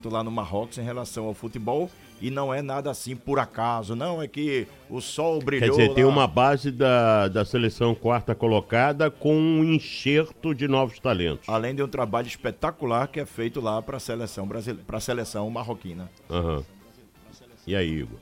lá no Marrocos em relação ao futebol e não é nada assim por acaso, não é que o sol brilhou. Quer dizer, lá. tem uma base da seleção quarta colocada com um enxerto de novos talentos. Além de um trabalho espetacular que é feito lá para a seleção brasileira, para a seleção marroquina. Uhum. E aí, Igor?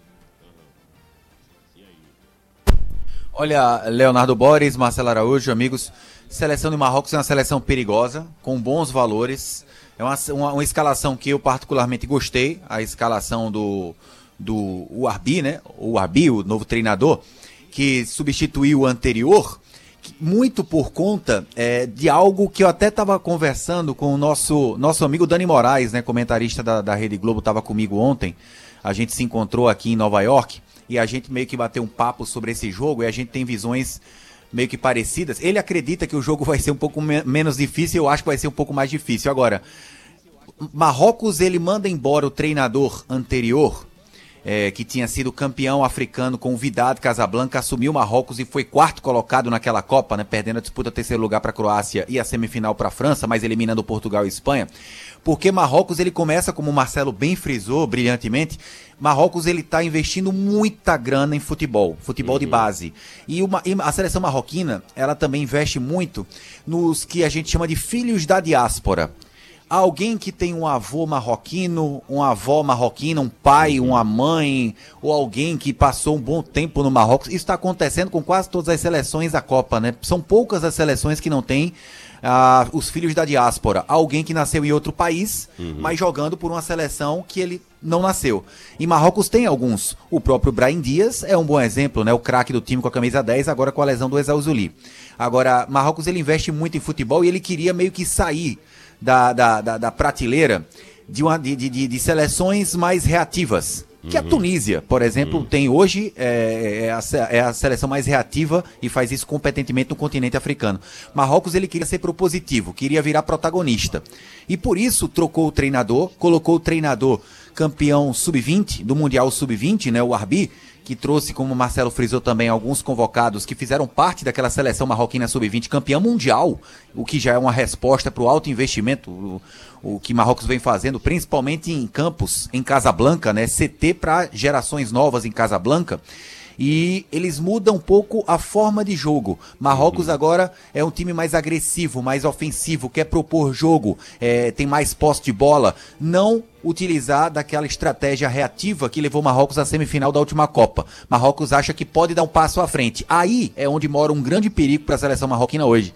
Olha, Leonardo Boris, Marcelo Araújo, amigos, seleção do Marrocos é uma seleção perigosa, com bons valores. É uma escalação que eu particularmente gostei, a escalação do Ouarbi, né? O Ouarbi, o novo treinador, que substituiu o anterior, muito por conta de algo que eu até estava conversando com o nosso amigo Dani Moraes, né? Comentarista da Rede Globo, estava comigo ontem. A gente se encontrou aqui em Nova York e a gente meio que bateu um papo sobre esse jogo e a gente tem visões meio que parecidas. Ele acredita que o jogo vai ser um pouco menos difícil, eu acho que vai ser um pouco mais difícil. Agora, Marrocos, ele manda embora o treinador anterior, que tinha sido campeão africano com o Wydad Casablanca, assumiu Marrocos e foi quarto colocado naquela Copa, né, perdendo a disputa terceiro lugar para a Croácia e a semifinal para a França, mas eliminando Portugal e Espanha. Porque Marrocos, ele começa, como o Marcelo bem frisou brilhantemente, Marrocos, ele está investindo muita grana em futebol de base. E a seleção marroquina, ela também investe muito nos que a gente chama de filhos da diáspora. Alguém que tem um avô marroquino, uma avó marroquina, um pai, uma mãe, ou alguém que passou um bom tempo no Marrocos. Isso está acontecendo com quase todas as seleções da Copa, né? São poucas as seleções que não têm os filhos da diáspora. Alguém que nasceu em outro país, mas jogando por uma seleção que ele não nasceu. E Marrocos tem alguns. O próprio Brahim Dias é um bom exemplo, né? O craque do time com a camisa 10, agora com a lesão do Ezauzuli. Agora, Marrocos, ele investe muito em futebol e ele queria meio que sair da prateleira de seleções mais reativas. Que a Tunísia, por exemplo, tem hoje, é a seleção mais reativa e faz isso competentemente no continente africano. Marrocos, ele queria ser propositivo, queria virar protagonista. E por isso trocou o treinador, colocou o treinador campeão sub-20, do Mundial sub-20, né, o Ouarbi, que trouxe, como o Marcelo frisou também, alguns convocados que fizeram parte daquela seleção marroquina sub-20 campeã mundial, o que já é uma resposta para o alto investimento, o que Marrocos vem fazendo, principalmente em campos, em Casablanca, né, CT para gerações novas em Casablanca. E eles mudam um pouco a forma de jogo. Marrocos agora é um time mais agressivo, mais ofensivo, quer propor jogo, tem mais posse de bola, não utilizar daquela estratégia reativa que levou Marrocos à semifinal da última Copa. Marrocos acha que pode dar um passo à frente. Aí é onde mora um grande perigo para a seleção marroquina hoje.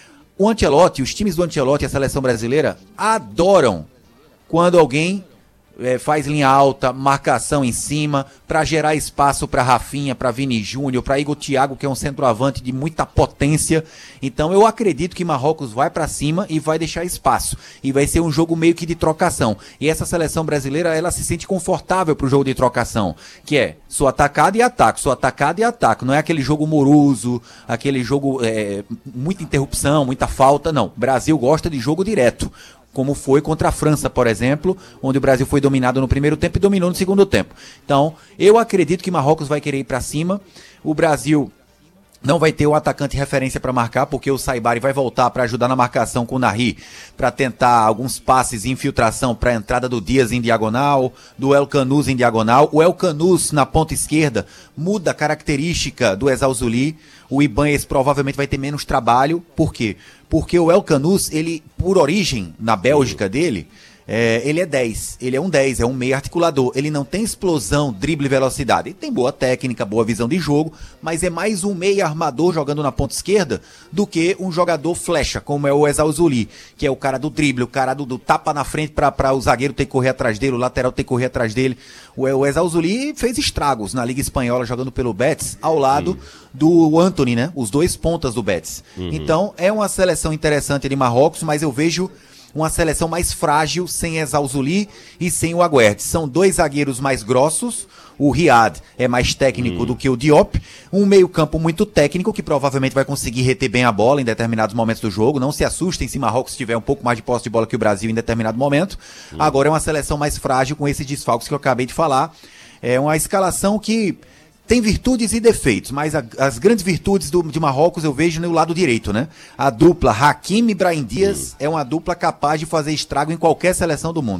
O Ancelotti, os times do Ancelotti e a seleção brasileira adoram quando alguém faz linha alta, marcação em cima, para gerar espaço para Rafinha, para Vini Júnior, para Igor Thiago, que é um centroavante de muita potência. Então eu acredito que Marrocos vai para cima e vai deixar espaço. E vai ser um jogo meio que de trocação. E essa seleção brasileira, ela se sente confortável pro jogo de trocação, que é sou atacado e ataco, sou atacado e ataco. Não é aquele jogo moroso, aquele jogo muita interrupção, muita falta, não. O Brasil gosta de jogo direto, como foi contra a França, por exemplo, onde o Brasil foi dominado no primeiro tempo e dominou no segundo tempo. Então, eu acredito que Marrocos vai querer ir para cima. O Brasil não vai ter o atacante referência para marcar, porque o Saibari vai voltar para ajudar na marcação com o Nahri, para tentar alguns passes e infiltração para a entrada do Dias em diagonal, do El Khanous em diagonal. O El Khanous na ponta esquerda muda a característica do Ezauzuli. O Ibanez provavelmente vai ter menos trabalho. Por quê? Porque o El Khanous, ele, por origem, na Bélgica dele, ele é 10, ele é um 10, é um meio articulador, ele não tem explosão, drible e velocidade, ele tem boa técnica, boa visão de jogo, mas é mais um meio armador jogando na ponta esquerda do que um jogador flecha, como é o Ezauzuli, que é o cara do drible, o cara do tapa na frente para o zagueiro ter que correr atrás dele, o lateral ter que correr atrás dele. O Ezauzuli fez estragos na Liga Espanhola jogando pelo Betis, ao lado do Antony, né, os dois pontas do Betis. Então é uma seleção interessante de Marrocos, mas eu vejo uma seleção mais frágil, sem Ezauzuli e sem o Aguerd. São dois zagueiros mais grossos, o Riad é mais técnico do que o Diop, um meio-campo muito técnico, que provavelmente vai conseguir reter bem a bola em determinados momentos do jogo. Não se assustem se Marrocos tiver um pouco mais de posse de bola que o Brasil em determinado momento. Agora é uma seleção mais frágil com esses desfalques que eu acabei de falar. É uma escalação que tem virtudes e defeitos, mas as grandes virtudes de Marrocos eu vejo no lado direito, né? A dupla Hakimi e Brahim Dias é uma dupla capaz de fazer estrago em qualquer seleção do mundo.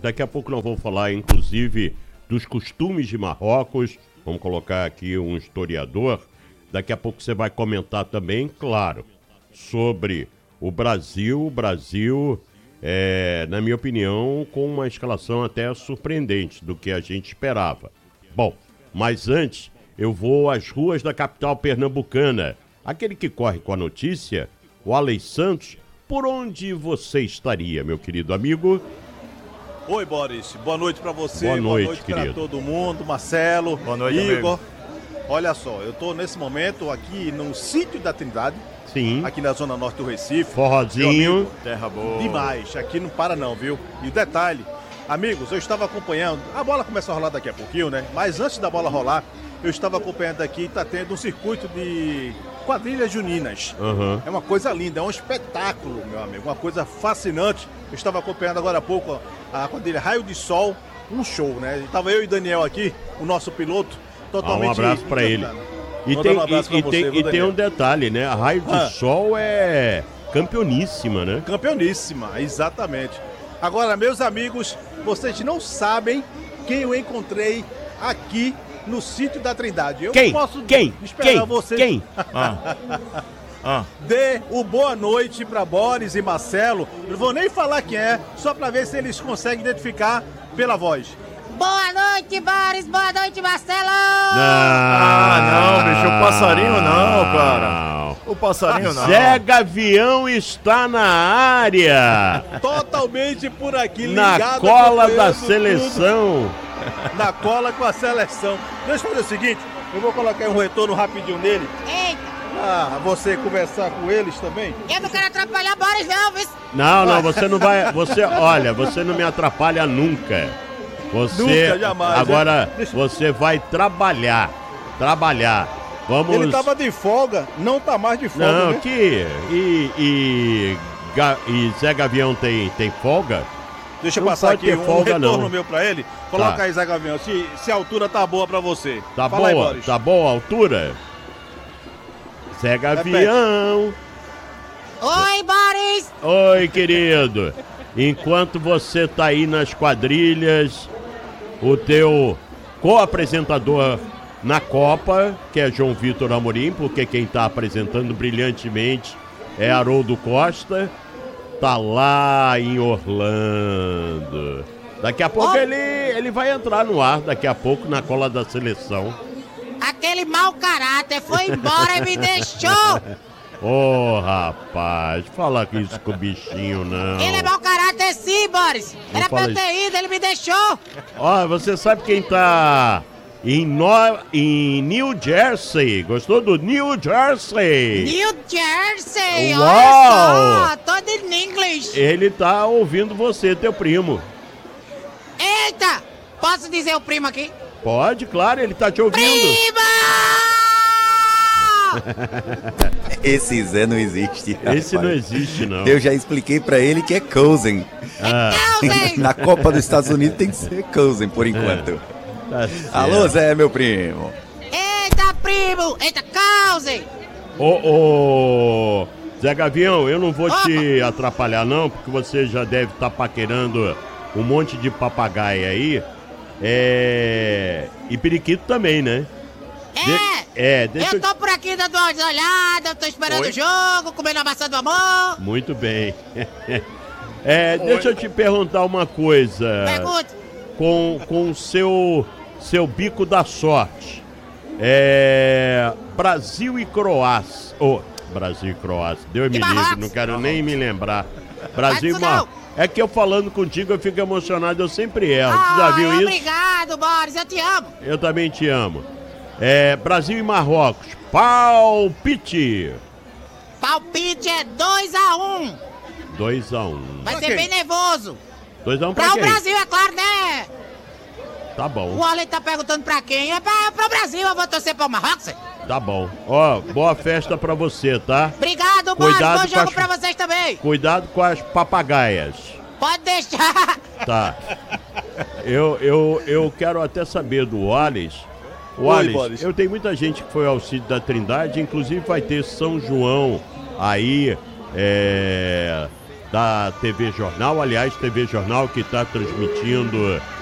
Daqui a pouco nós vamos falar, inclusive, dos costumes de Marrocos. Vamos colocar aqui um historiador. Daqui a pouco você vai comentar também, claro, sobre o Brasil. O Brasil, na minha opinião, com uma escalação até surpreendente do que a gente esperava. Bom, mas antes, eu vou às ruas da capital pernambucana. Aquele que corre com a notícia, o Alex Santos. Por onde você estaria, meu querido amigo? Oi, Boris. Boa noite pra você. Boa noite para todo mundo. Marcelo, boa noite, Igor. amigo. Olha só, eu tô nesse momento aqui no sítio da Trindade. Sim. Aqui na zona norte do Recife. Forrozinho. Terra boa. Demais. Aqui não para não, viu? E o detalhe, amigos, eu estava acompanhando. A bola começa a rolar daqui a pouquinho, né? Mas antes da bola rolar, eu estava acompanhando aqui, tá tendo um circuito de quadrilhas juninas. Uhum. É uma coisa linda, é um espetáculo, meu amigo, uma coisa fascinante. Eu estava acompanhando agora há pouco a quadrilha Raio de Sol, um show, né? Estava eu e Daniel aqui, o nosso piloto, totalmente... Um abraço para ele. E tem um detalhe, né? A Raio de Sol é campeoníssima, né? Campeoníssima, exatamente. Agora, meus amigos, vocês não sabem quem eu encontrei aqui no sítio da Trindade. Eu posso esperar vocês. Quem? Dê o boa noite para Boris e Marcelo. Não vou nem falar quem é, só para ver se eles conseguem identificar pela voz. Boa noite, Boris. Boa noite, Marcelo. Não, bicho. O passarinho não, cara. O passarinho não. Zé Gavião está na área. Totalmente por aqui, na ligado. Cola da seleção. Na cola com a seleção. Deixa eu fazer o seguinte, eu vou colocar um retorno rapidinho nele. Eita. Você conversar com eles também? Eu não quero atrapalhar Boris não, viu? Não, você não vai... Olha, você não me atrapalha nunca. Nunca, jamais. Agora, você vai trabalhar. Vamos... Ele tava de folga, não tá mais de folga, não, né? E Zé Gavião tem folga? Deixa eu não passar aqui folga, retorno meu pra ele. Coloca aí, Zé Gavião, se a altura tá boa pra você. Tá Fala boa? Aí, tá boa a altura? Zé Gavião. Oi, Boris. Oi, querido. Enquanto você tá aí nas quadrilhas, o teu co-apresentador na Copa, que é João Vitor Amorim, porque quem tá apresentando brilhantemente é Haroldo Costa, tá lá em Orlando. Daqui a pouco ele vai entrar no ar, daqui a pouco, na Cola da Seleção. Aquele mau caráter foi embora e me deixou. Rapaz, fala isso com o bichinho, não. Ele é mau caráter sim, Boris. Não Era pra eu fala ter ido, ele me deixou. Você sabe quem tá em New Jersey? Gostou do New Jersey? New Jersey, Uau! olha só, todo em inglês. Ele tá ouvindo você, teu primo. Eita, posso dizer o primo aqui? Pode, claro, ele tá te ouvindo. Prima! Esse Zé não existe. Esse não existe, não. Eu já expliquei pra ele que é cousin. Cousin! Na Copa dos Estados Unidos tem que ser cousin por enquanto. Tá Alô, Zé, meu primo. Eita, primo! Eita, cousin! Zé Gavião, eu não vou te atrapalhar não, porque você já deve estar paquerando um monte de papagaio aí. E periquito também, né? Deixa eu tô por aqui dando uma olhada, tô esperando o jogo, comendo a maçã do amor. Muito bem. Deixa eu te perguntar uma coisa. Pergunte. Com o seu bico da sorte. Brasil e Croácia. Brasil e Croácia. Deus me livre, não quero nem me lembrar. Brasil e Marrocos. É que eu falando contigo eu fico emocionado, eu sempre erro. Você já viu isso? Obrigado, Boris, eu te amo. Eu também te amo. Brasil e Marrocos. Palpite. Palpite é 2-1. 2-1. Vai ser bem nervoso. 2-1 pra quem? o Brasil, é claro, né? Tá bom. O Ale tá perguntando pra quem? É pro Brasil, eu vou torcer pro Marrocos. Tá bom. Boa festa pra você, tá? Obrigado, Boris. Bom jogo pra vocês também. Cuidado com as papagaias. Pode deixar. Tá. Eu quero até saber do Wallace. Wallace, eu tenho muita gente que foi ao sítio da Trindade, inclusive vai ter São João aí, da TV Jornal. Aliás, TV Jornal que está transmitindo